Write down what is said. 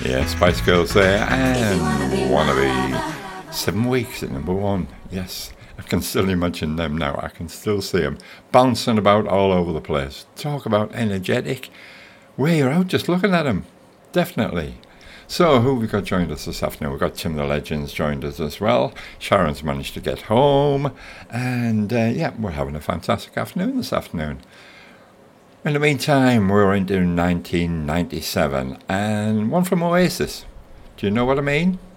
Yeah, Spice Girls there, and Wannabe. 7 weeks at number one. Yes, I can still imagine them now. I can still see them bouncing about all over the place. Talk about energetic. Wear you out just looking at them. Definitely. So, who have we got joined us this afternoon? We've got Tim the Legends joined us as well. Sharon's managed to get home. And yeah, we're having a fantastic afternoon this afternoon. In the meantime, we're into 1997 and one from Oasis. Do you know what I mean?